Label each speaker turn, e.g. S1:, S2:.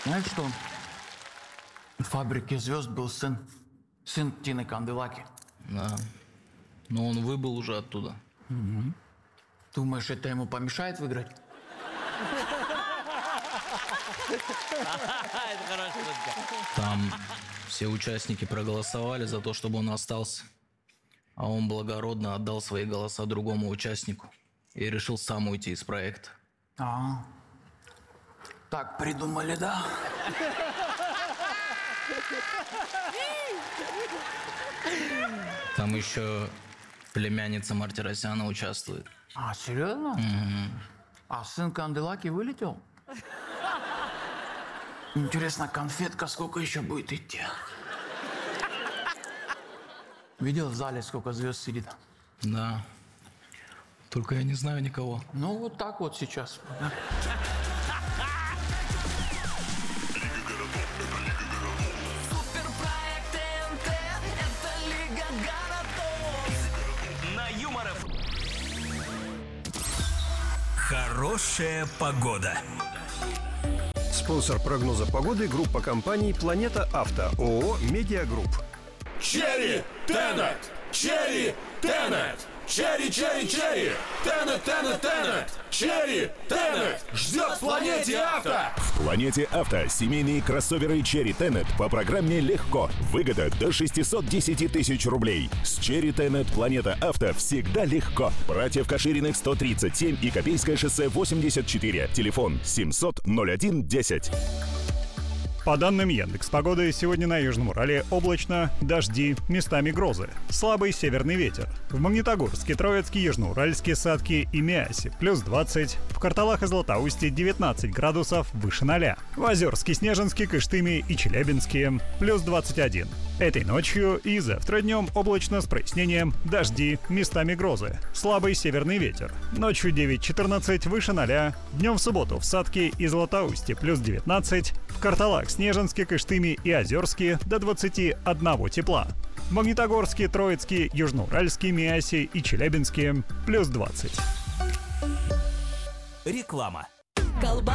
S1: Знаешь что? В «Фабрике звезд» был сын Тины Канделаки.
S2: Да. Но он выбыл уже оттуда.
S1: Думаешь, это ему помешает выиграть?
S3: Это хорошая шутка.
S2: Там все участники проголосовали за то, чтобы он остался. А он благородно отдал свои голоса другому участнику и решил сам уйти из проекта.
S1: Так придумали, да?
S2: Там еще племянница Мартиросяна участвует.
S1: Серьезно? А сын Канделаки вылетел? Интересно, конфетка сколько еще будет идти? Видел в зале, сколько звезд сидит?
S2: Да. Только я не знаю никого.
S1: Ну, вот так вот сейчас. Да?
S4: Суперпроект ТНТ, это Лига городов.
S3: На Юмор ФМ.
S5: Хорошая погода.
S6: Спонсор прогноза погоды — группа компаний «Планета Авто», ООО «Медиагрупп».
S7: Черри Тенет! Черри Тенет! Черри, черри, черри! Тенет, Тенет, Тенет! Черри Тенет! Ждет в «Планете Авто».
S8: В «Планете Авто» семейные кроссоверы Cherry Tenet по программе «Легко». Выгода до 610 тысяч рублей. С Cherry Tenet «Планета Авто» всегда легко. Братьев Кашириных 137 и Копейское шоссе 84. Телефон 700-01-10.
S9: По данным Яндекс.Погоды, сегодня на Южном Урале облачно, дожди, местами грозы. Слабый северный ветер. В Магнитогорске, Троицке, Южноуральске, Сатке и Миасе плюс 20. В Карталах и Златоусте 19 градусов выше 0. В Озерске, Снежинске, Кыштыме и Челябинске плюс 21. Этой ночью и завтра днем облачно с прояснением, дожди, местами грозы. Слабый северный ветер. Ночью 9-14 выше 0. Днем в субботу в Сатке и Златоусте плюс 19. В Карталах, Снежинске, Кыштыме и Озерске до 21 тепла. В Магнитогорске, Троицке, Южноуральске, Миасе и Челябинске плюс 20.
S5: Реклама.
S4: Колбаса.